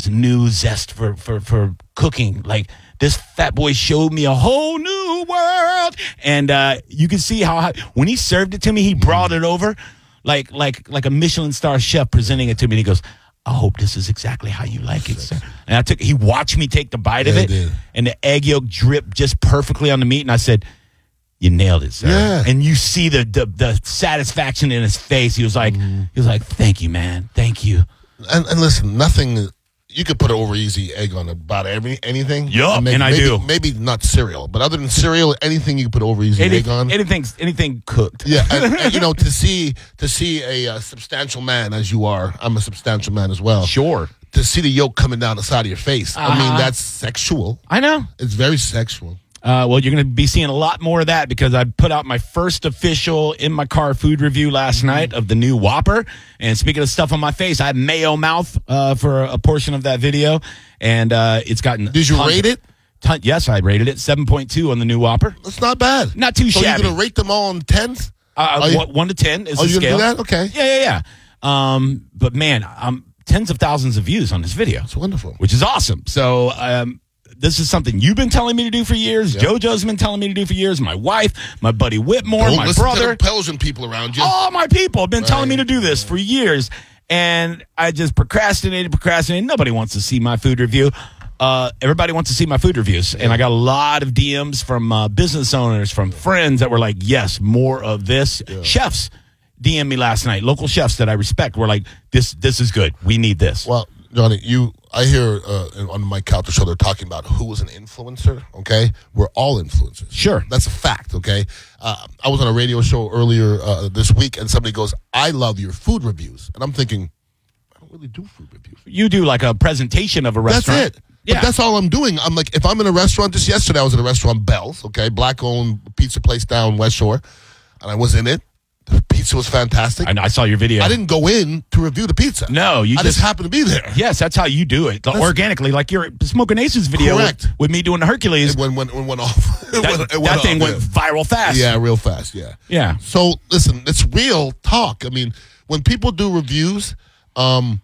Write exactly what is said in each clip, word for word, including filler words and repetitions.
this new zest for for for cooking. Like this fat boy showed me a whole new world, and uh, you can see how when he served it to me, he brought it over like like like a Michelin star chef presenting it to me. And he goes, I hope this is exactly how you like it, sir. And I took. He watched me take the bite yeah, of it, and the egg yolk dripped just perfectly on the meat. And I said, "You nailed it, sir." Yeah. And you see the, the the satisfaction in his face. He was like, mm. he was like, "Thank you, man. Thank you." And, and listen, nothing. You could put an over easy egg on about every anything. Yup, and, and I maybe, do. Maybe not cereal, but other than cereal, anything you can put over easy Any, egg on. Anything, anything cooked. Yeah, and, and, you know, to see to see a uh, substantial man as you are, I'm a substantial man as well. Sure. To see the yolk coming down the side of your face, uh-huh. I mean, that's sexual. I know. It's very sexual. Uh, well, you're going to be seeing a lot more of that because I put out my first official in my car food review last mm-hmm. night of the new Whopper. And speaking of stuff on my face, I had mayo mouth uh, for a portion of that video, and uh, it's gotten. Did you rate it? Ton, yes, I rated it seven point two on the new Whopper. That's not bad. Not too so shabby. So you're going to rate them all on tens? Uh, you, one to ten is oh, the scale. Oh, you going to do that? Okay. Yeah, yeah, yeah. Um, but man, I'm tens of thousands of views on this video. It's wonderful. Which is awesome. So um, this is something you've been telling me to do for years. Yep. JoJo's been telling me to do for years. My wife, my buddy Whitmore, Don't my listen brother. To the Pelsian people around you. All my people have been right. telling me to do this for years. And I just procrastinated, procrastinated. Nobody wants to see my food review. Uh, everybody wants to see my food reviews. And I got a lot of D Ms from uh, business owners, from friends that were like, yes, more of this. Yeah. Chefs D M'd me last night. Local chefs that I respect were like, this this is good. We need this. Well, Johnny, you, I hear uh, on Mike Calter show they're talking about who was an influencer, okay? We're all influencers. Sure. That's a fact, okay? Uh, I was on a radio show earlier uh, this week, and somebody goes, I love your food reviews. And I'm thinking, I don't really do food reviews. You do like a presentation of a restaurant. That's it. Yeah. But that's all I'm doing. I'm like, if I'm in a restaurant, just yesterday I was at a restaurant, Bell's, okay? Black-owned pizza place down West Shore, and I was in it. The pizza was fantastic. I know, I saw your video. I didn't go in to review the pizza. No, you I just, just happened to be there. Yes, that's how you do it. That's, organically, like your Smoking Aces video correct. With, with me doing the Hercules. It went, went, it went off. That, it went, it went that off, thing went yeah. viral fast. Yeah, real fast, yeah. Yeah. So, listen, it's real talk. I mean, when people do reviews, um,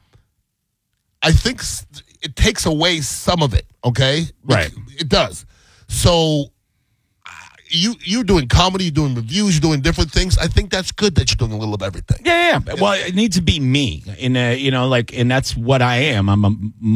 I think it takes away some of it, okay? Right. It, it does. So... You, you're doing comedy, you're doing reviews, you're doing different things. I think that's good that you're doing a little of everything. Yeah, yeah. Well, it needs to be me. In a, you know, like, and that's what I am. I'm a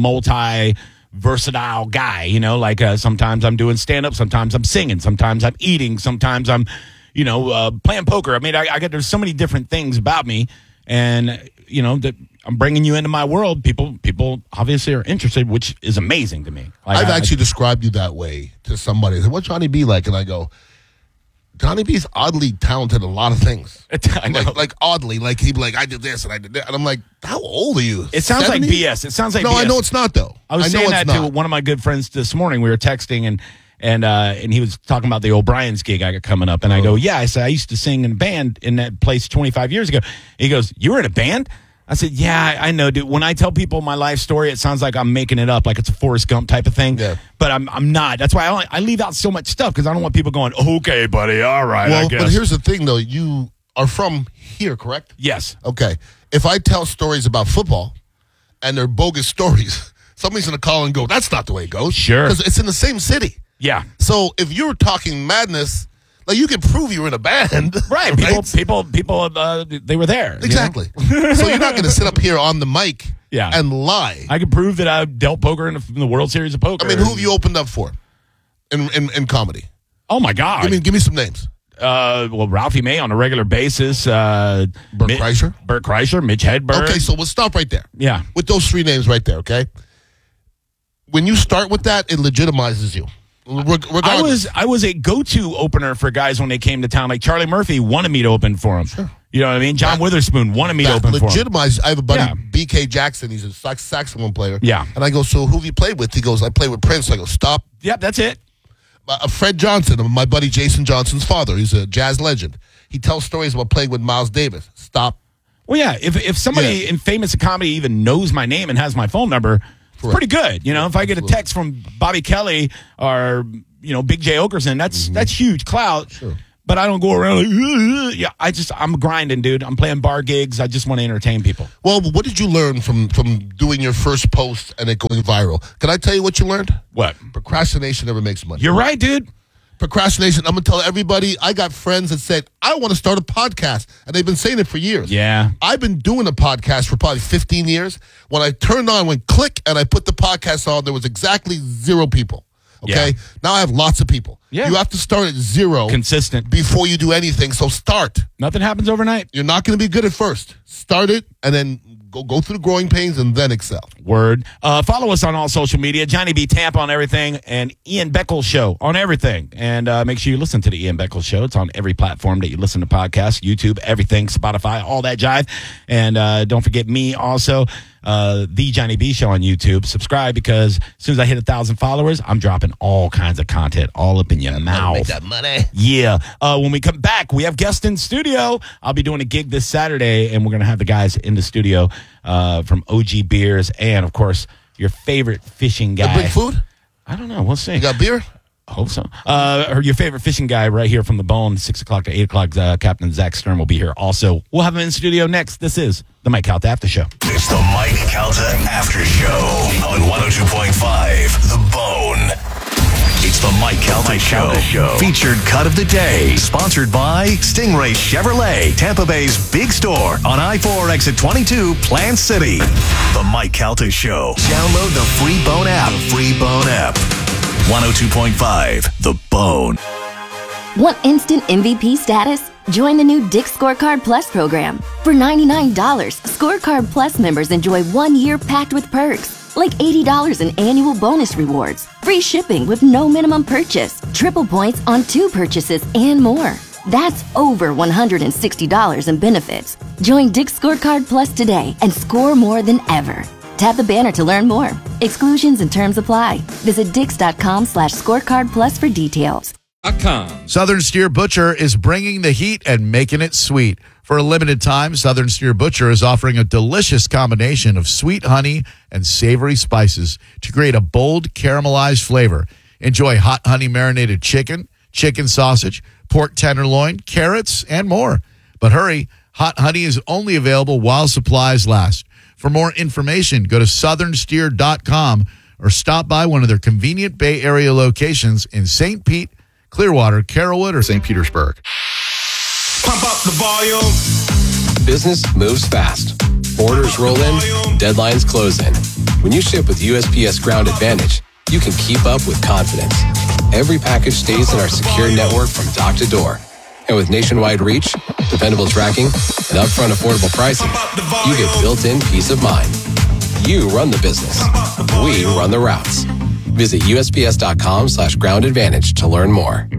multi-versatile guy, you know, like uh, sometimes I'm doing stand-up, sometimes I'm singing, sometimes I'm eating, sometimes I'm, you know, uh, playing poker. I mean, I, I get, there's so many different things about me, and, you know, that I'm bringing you into my world. People, people obviously are interested, which is amazing to me. Like, I've I, actually I, described you that way to somebody. I said, what's Johnny B like? And I go, Johnny B's oddly talented in a lot of things. I know. Like, like oddly, like he'd be like, I did this and I did that. And I'm like, how old are you? It sounds seventy? like B S. It sounds like no, B S. I know it's not, though. I was I know saying that not. to one of my good friends this morning. We were texting, and and uh, and he was talking about the O'Brien's gig I got coming up. And oh. I go, yeah, I said, I used to sing in a band in that place twenty-five years ago. He goes, you were in a band? I said, yeah, I know, dude. When I tell people my life story, it sounds like I'm making it up, like it's a Forrest Gump type of thing. Yeah. But I'm I'm not. That's why I, only, I leave out so much stuff, because I don't want people going, okay, buddy, all right, well, I guess. But here's the thing, though. You are from here, correct? Yes. Okay. If I tell stories about football and they're bogus stories, somebody's going to call and go, that's not the way it goes. Sure. Because it's in the same city. Yeah. So if you're talking madness, like, you can prove you were in a band. Right. People, right? people, people, uh, they were there. Exactly. You know? So you're not going to sit up here on the mic yeah. and lie. I can prove that I dealt poker in the, in the World Series of Poker. I mean, who have you opened up for in in, in comedy? Oh, my God. I mean, give me some names. Uh, well, Ralphie May on a regular basis. Uh, Bert Mi- Kreischer? Bert Kreischer, Mitch Hedberg. Okay, so we'll stop right there. Yeah. With those three names right there, okay? When you start with that, it legitimizes you. Regardless. I was I was a go-to opener for guys when they came to town. Like Charlie Murphy wanted me to open for him. Sure. You know what I mean? John that, Witherspoon wanted me to open for him. Legitimized. I have a buddy, Yeah. B K Jackson. He's a sax- saxophone player. Yeah. And I go, so who have you played with? He goes, I played with Prince. I go, stop. Yep, that's it. Uh, Fred Johnson, my buddy Jason Johnson's father. He's a jazz legend. He tells stories about playing with Miles Davis. Stop. Well, yeah, if if somebody Yeah. in famous comedy even knows my name and has my phone number, it's Correct. pretty good. You know, if I get a Absolutely. text from Bobby Kelly or, you know, Big J. Okerson, that's mm-hmm. that's huge clout. Sure. but I don't go around like, "Ugh." Yeah, I just, I'm grinding, dude. I'm playing bar gigs. I just want to entertain people. Well, what did you learn from, from doing your first post and it going viral? Can I tell you what you learned? What? Procrastination never makes money. You're right, dude. Procrastination. I'm going to tell everybody, I got friends that said, I want to start a podcast. And they've been saying it for years. Yeah. I've been doing a podcast for probably fifteen years. When I turned on, went click, and I put the podcast on, there was exactly zero people. Okay? Yeah. Now I have lots of people. Yeah. You have to start at zero. Consistent. Before you do anything. So start. Nothing happens overnight. You're not going to be good at first. Start it, and then go go through the growing pains, and then excel. Word. Uh, follow us on all social media. Johnny B. Tampa on everything, and Ian Beckles Show on everything. And uh, make sure you listen to the Ian Beckles Show. It's on every platform that you listen to podcasts, YouTube, everything, Spotify, all that jive. And uh, don't forget me also, uh, The Johnny B. Show on YouTube. Subscribe, because as soon as I hit a thousand followers, I'm dropping all kinds of content all up in your mouth. Make that money. Yeah. Uh, when we come back, we have guests in studio. I'll be doing a gig this Saturday, and we're going to have the guys in the studio uh, from O G Beers and, of course, your favorite fishing guy. Bring food? I don't know. We'll see. You got beer? I hope so. Uh, or your favorite fishing guy right here from the Bone, six o'clock to eight o'clock. Uh, Captain Zach Stern will be here also. We'll have him in studio next. This is the Mike Calta After Show. It's the Mike Calta After Show on one oh two point five The Bone. It's the Mike Calta, Mike Calta Show. Show. Featured cut of the day. Sponsored by Stingray Chevrolet, Tampa Bay's big store on I four exit twenty-two, Plant City. The Mike Calta Show. Download the free Bone app. Free Bone app. one oh two point five The Bone. Want instant M V P status? Join the new Dick's Scorecard Plus program. For ninety-nine dollars, Scorecard Plus members enjoy one year packed with perks, like eighty dollars in annual bonus rewards, free shipping with no minimum purchase, triple points on two purchases, and more. That's over one hundred sixty dollars in benefits. Join Dick's Scorecard Plus today and score more than ever. Tap the banner to learn more. Exclusions and terms apply. Visit dix.com slash scorecard plus for details. Southern Steer Butcher is bringing the heat and making it sweet. For a limited time, Southern Steer Butcher is offering a delicious combination of sweet honey and savory spices to create a bold caramelized flavor. Enjoy hot honey marinated chicken, chicken sausage, pork tenderloin, carrots, and more. But hurry, hot honey is only available while supplies last. For more information, go to southern steer dot com or stop by one of their convenient Bay Area locations in Saint Pete, Clearwater, Carrollwood, or Saint Petersburg. Pump up the volume. Business moves fast. Orders roll in, deadlines close in. When you ship with U S P S Ground Advantage, you can keep up with confidence. Every package stays in our secure network from dock to door. And with nationwide reach, dependable tracking, and upfront affordable pricing, you get built-in peace of mind. You run the business. We run the routes. Visit usps.com slash ground advantage to learn more.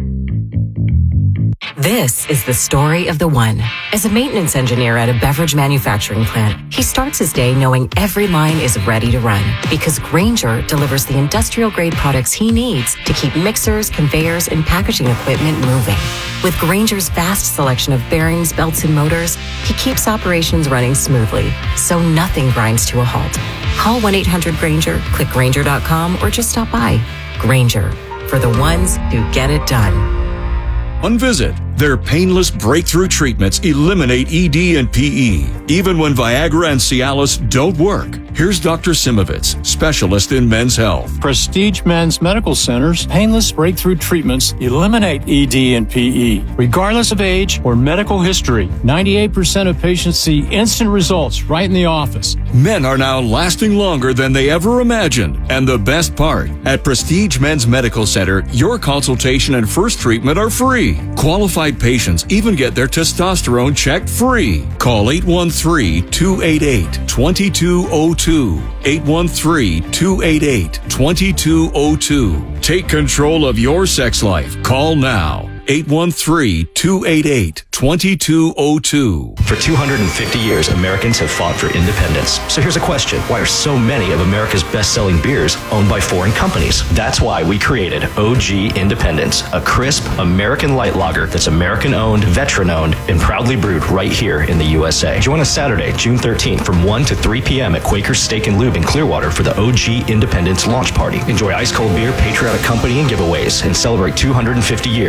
This is the story of the one. As a maintenance engineer at a beverage manufacturing plant, he starts his day knowing every line is ready to run because Grainger delivers the industrial-grade products he needs to keep mixers, conveyors, and packaging equipment moving. With Grainger's vast selection of bearings, belts, and motors, he keeps operations running smoothly, so nothing grinds to a halt. Call one eight hundred Grainger, click Grainger dot com, or just stop by. Grainger, for the ones who get it done. On Visit, their painless breakthrough treatments eliminate E D and P E, even when Viagra and Cialis don't work. Here's Doctor Simovitz, specialist in men's health. Prestige Men's Medical Center's painless breakthrough treatments eliminate E D and P E, regardless of age or medical history. ninety-eight percent of patients see instant results right in the office. Men are now lasting longer than they ever imagined. And the best part, at Prestige Men's Medical Center, your consultation and first treatment are free. Qualified patients even get their testosterone checked free. Call eight one three, two eight eight, two two zero two. eight one three, two eight eight, two two zero two. Take control of your sex life. Call now. eight one three, two eight eight, two two zero two. For two hundred fifty years, Americans have fought for independence. So here's a question. Why are so many of America's best-selling beers owned by foreign companies? That's why we created O G Independence, a crisp American light lager that's American-owned, veteran-owned, and proudly brewed right here in the U S A. Join us Saturday, June thirteenth from one to three p.m. at Quaker's Steak and Lube in Clearwater for the O G Independence launch party. Enjoy ice-cold beer, patriotic company, and giveaways, and celebrate two hundred fifty years of American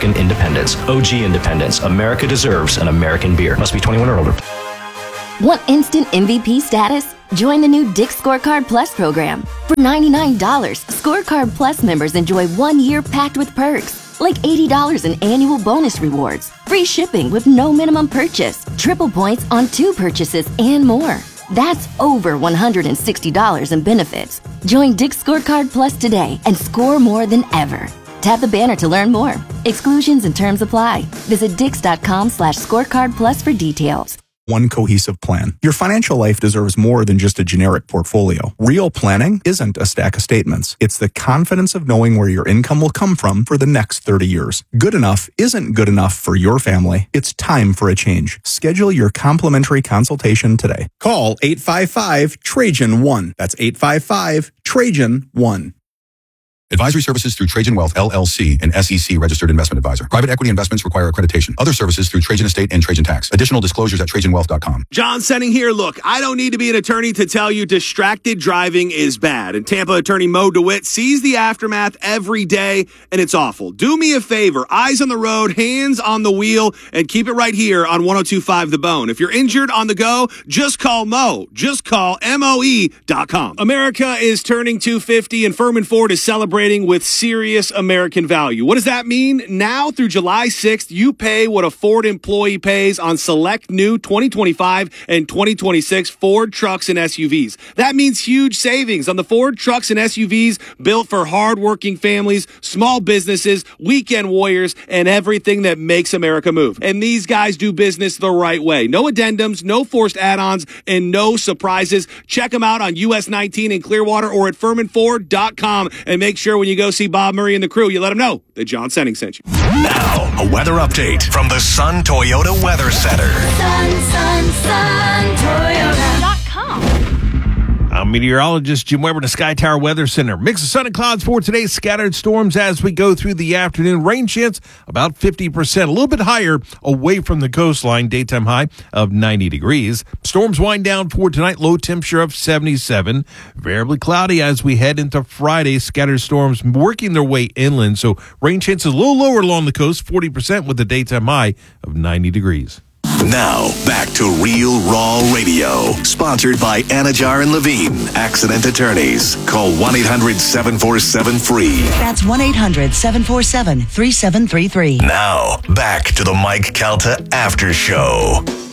American independence. O G Independence. America deserves an American beer. Must be twenty-one or older. Want instant M V P status? Join the new Dick's Scorecard Plus program. For ninety-nine dollars, Scorecard Plus members enjoy one year packed with perks, like eighty dollars in annual bonus rewards, free shipping with no minimum purchase, triple points on two purchases, and more. That's over one hundred sixty dollars in benefits. Join Dick's Scorecard Plus today and score more than ever. Tap the banner to learn more. Exclusions and terms apply. Visit dix.com slash scorecard plus for details. One cohesive plan. Your financial life deserves more than just a generic portfolio. Real planning isn't a stack of statements. It's the confidence of knowing where your income will come from for the next thirty years. Good enough isn't good enough for your family. It's time for a change. Schedule your complimentary consultation today. Call eight five five Trajan one. That's eight five five Trajan one. Advisory services through Trajan Wealth, L L C, an S E C registered investment advisor. Private equity investments require accreditation. Other services through Trajan Estate and Trajan Tax. Additional disclosures at trajan wealth dot com. John Senning here. Look, I don't need to be an attorney to tell you distracted driving is bad. And Tampa attorney Mo DeWitt sees the aftermath every day, and it's awful. Do me a favor. Eyes on the road, hands on the wheel, and keep it right here on one oh two point five The Bone. If you're injured on the go, just call Mo. Just call M O E dot com. America is turning two fifty, and Furman Ford is celebrating with serious American value. What does that mean? Now through July sixth, you pay what a Ford employee pays on select new twenty twenty-five and twenty twenty-six Ford trucks and S U Vs. That means huge savings on the Ford trucks and S U Vs built for hardworking families, small businesses, weekend warriors, and everything that makes America move. And these guys do business the right way. No addendums, no forced add-ons, and no surprises. Check them out on U S nineteen in Clearwater or at furman ford dot com, and make sure when you go see Bob Murray and the crew, you let them know that John Senning sent you. Now, a weather update from the Sun Toyota Weather Center. Sun, sun, sun, Toyota dot com. I'm meteorologist Jim Weber, the Sky Tower Weather Center. Mix of sun and clouds for today. Scattered storms as we go through the afternoon. Rain chance about fifty percent, a little bit higher away from the coastline. Daytime high of ninety degrees. Storms wind down for tonight. Low temperature of seventy-seven. Variably cloudy as we head into Friday. Scattered storms working their way inland. So rain chances a little lower along the coast, forty percent with a daytime high of ninety degrees. Now, back to Real Raw Radio. Sponsored by Anajar and Levine. Accident attorneys. Call one eight hundred seven four seven free. That's one eight hundred seven four seven three seven three three. Now, back to the Mike Calta After Show.